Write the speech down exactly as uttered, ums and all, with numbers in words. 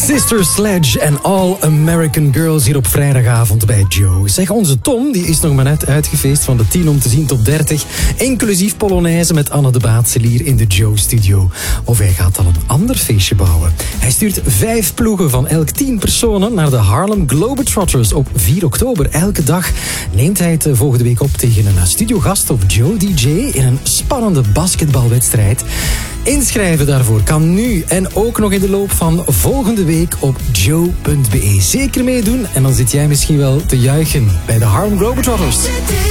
Sister Sledge en All American Girls hier op vrijdagavond bij Joe. Zeg, onze Tom die is nog maar net uitgefeest van de tien om te zien tot dertig. Inclusief Polonaise met Anne de Baatselier in de Joe-studio. Of hij gaat dan een ander feestje bouwen. Hij stuurt vijf ploegen van elk tien personen naar de Harlem Globetrotters op vier oktober. Elke dag neemt hij het volgende week op tegen een studiogast of Joe D J in een spannende basketbalwedstrijd. Inschrijven daarvoor kan nu en ook nog in de loop van volgende week op joe punt be. Zeker meedoen en dan zit jij misschien wel te juichen bij de Harlem Globetrotters.